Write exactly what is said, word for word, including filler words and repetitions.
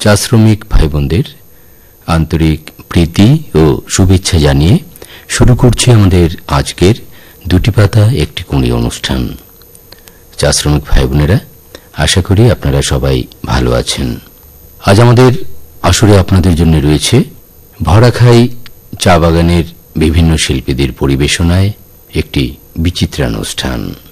চা শ্রমিক ভাই বোনদের আন্তরিক প্রীতি ও শুভেচ্ছা জানিয়ে শুরু করছি আমাদের আজকের দুটি পাতা একটি কুঁড়ি অনুষ্ঠান। চা শ্রমিক ভাই বোনেরা, আশা করি আপনারা সবাই ভালো আছেন। আজ আমাদের আসরে আপনাদের জন্য রয়েছে ভরাখাই চা বাগানের বিভিন্ন শিল্পীদের পরিবেশনায় একটি বিচিত্রানুষ্ঠান।